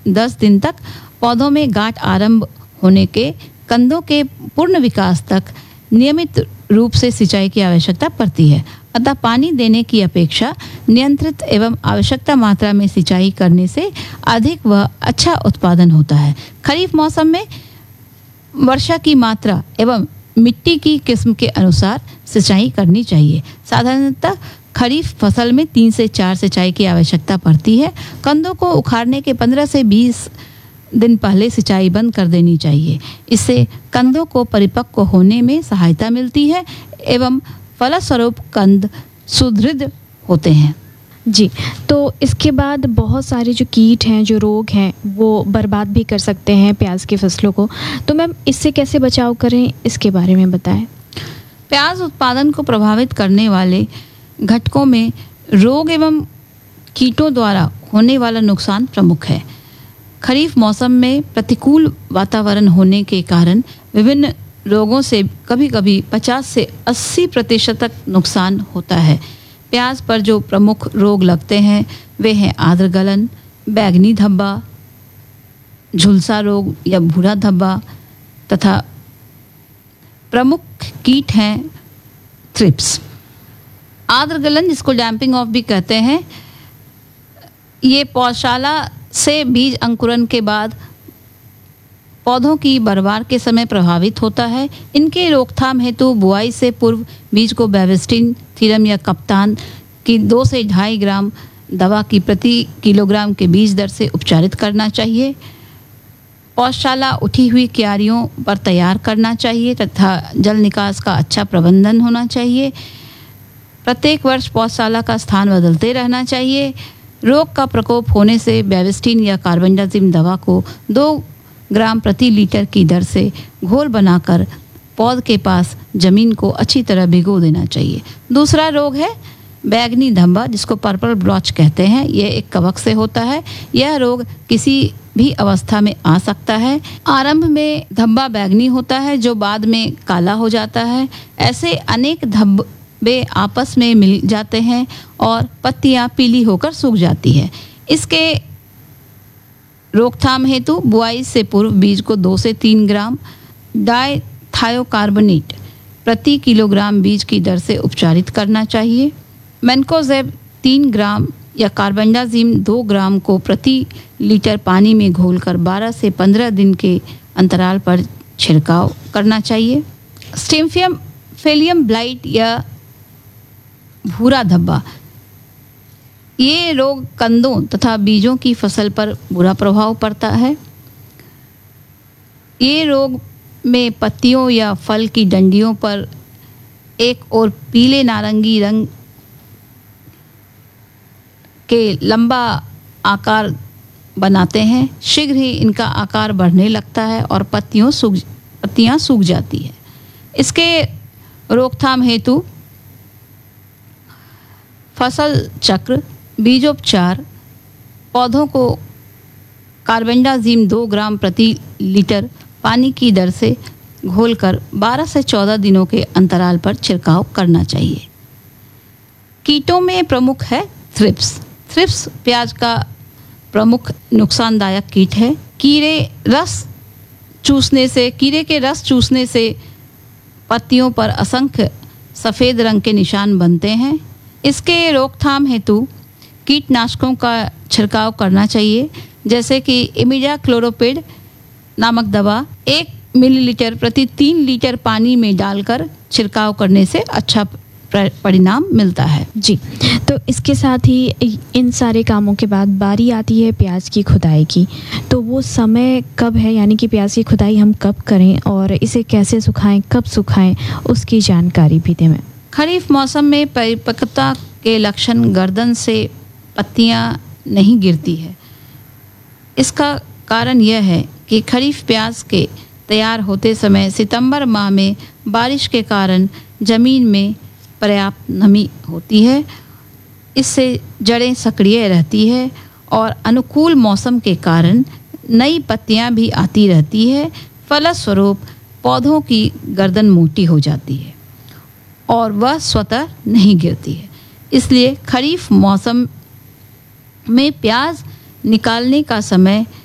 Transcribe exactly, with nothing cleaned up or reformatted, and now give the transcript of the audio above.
दस दिन तक पौधों में गांठ आरंभ होने के कंदों के पूर्ण विकास तक नियमित रूप से सिंचाई की आवश्यकता पड़ती है। अतः पानी देने की अपेक्षा नियंत्रित एवं आवश्यकता मात्रा में सिंचाई करने से अधिक व अच्छा उत्पादन होता है। खरीफ मौसम में वर्षा की मात्रा एवं मिट्टी की किस्म के अनुसार सिंचाई करनी चाहिए। साधारणतः खरीफ फसल में तीन से चार सिंचाई की आवश्यकता पड़ती है। कंदों को उखाड़ने के पंद्रह से बीस दिन पहले सिंचाई बंद कर देनी चाहिए। इससे कंदों को परिपक्व होने में सहायता मिलती है एवं फलस्वरूप कंद सुदृढ़ होते हैं। जी, तो इसके बाद बहुत सारे जो कीट हैं, जो रोग हैं, वो बर्बाद भी कर सकते हैं प्याज की फसलों को। तो मैम इससे कैसे बचाव करें, इसके बारे में बताएं। प्याज उत्पादन को प्रभावित करने वाले घटकों में रोग एवं कीटों द्वारा होने वाला नुकसान प्रमुख है। खरीफ मौसम में प्रतिकूल वातावरण होने के कारण विभिन्न रोगों से कभी कभी पचास से अस्सी प्रतिशत तक नुकसान होता है। प्याज पर जो प्रमुख रोग लगते हैं वे हैं आर्द्र गलन, बैंगनी धब्बा, झुलसा रोग या भूरा धब्बा तथा प्रमुख कीट हैं थ्रिप्स। आर्द्र गलन, जिसको डैम्पिंग ऑफ भी कहते हैं, ये पौधशाला से बीज अंकुरण के बाद पौधों की बरवार के समय प्रभावित होता है। इनके रोकथाम हेतु बुआई से पूर्व बीज को बेविस्टिन, थीरम या कप्तान की दो से ढाई ग्राम दवा की प्रति किलोग्राम के बीज दर से उपचारित करना चाहिए। पौधशाला उठी हुई क्यारियों पर तैयार करना चाहिए तथा जल निकास का अच्छा प्रबंधन होना चाहिए। प्रत्येक वर्ष पौधशाला का स्थान बदलते रहना चाहिए। रोग का प्रकोप होने से बेविस्टिन या कार्बेंडाजिम दवा को दो ग्राम प्रति लीटर की दर से घोल बनाकर पौध के पास जमीन को अच्छी तरह भिगो देना चाहिए। दूसरा रोग है बैंगनी धब्बा, जिसको पर्पल ब्लॉच कहते हैं। यह एक कवक से होता है। यह रोग किसी भी अवस्था में आ सकता है। आरंभ में धब्बा बैंगनी होता है जो बाद में काला हो जाता है। ऐसे अनेक धब्बे आपस में मिल जाते हैं और पत्तियां पीली होकर सूख जाती है। इसके रोकथाम हेतु बुआई से पूर्व बीज को दो से तीन ग्राम डाइथायोकार्बोनेट प्रति किलोग्राम बीज की दर से उपचारित करना चाहिए। मैनकोजेब तीन ग्राम या कार्बेंडाजिम दो ग्राम को प्रति लीटर पानी में घोलकर बारह से पंद्रह दिन के अंतराल पर छिड़काव करना चाहिए। स्टिम्फियम फेलियम ब्लाइट या भूरा धब्बा, ये रोग कंदों तथा बीजों की फसल पर बुरा प्रभाव पड़ता है। ये रोग में पत्तियों या फल की डंडियों पर एक और पीले नारंगी रंग के लंबा आकार बनाते हैं। शीघ्र ही इनका आकार बढ़ने लगता है और पत्तियों सूख पत्तियां सूख जाती है। इसके रोकथाम हेतु फसल चक्र, बीजोपचार, पौधों को कार्बेंडाजिम दो ग्राम प्रति लीटर पानी की दर से घोलकर बारह से चौदह दिनों के अंतराल पर छिड़काव करना चाहिए। कीटों में प्रमुख है थ्रिप्स। थ्रिप्स प्याज का प्रमुख नुकसानदायक कीट है। कीड़े रस चूसने से कीड़े के रस चूसने से पत्तियों पर असंख्य सफ़ेद रंग के निशान बनते हैं। इसके रोकथाम हेतु कीटनाशकों का छिड़काव करना चाहिए, जैसे कि इमिडाक्लोरोपिड नामक दवा एक मिलीलीटर प्रति तीन लीटर पानी में डालकर छिड़काव करने से अच्छा परिणाम मिलता है। जी, तो इसके साथ ही इन सारे कामों के बाद बारी आती है प्याज की खुदाई की। तो वो समय कब है, यानी कि प्याज की खुदाई हम कब करें और इसे कैसे सुखाएं, कब सुखाएं, उसकी जानकारी भी दें। खरीफ मौसम में परिपक्वता के लक्षण गर्दन से पत्तियां नहीं गिरती है। इसका कारण यह है कि खरीफ प्याज के तैयार होते समय सितंबर माह में बारिश के कारण जमीन में पर्याप्त नमी होती है। इससे जड़ें सक्रिय रहती है और अनुकूल मौसम के कारण नई पत्तियां भी आती रहती है। फलस्वरूप पौधों की गर्दन मोटी हो जाती है और वह स्वतः नहीं गिरती है। इसलिए खरीफ मौसम में प्याज निकालने का समय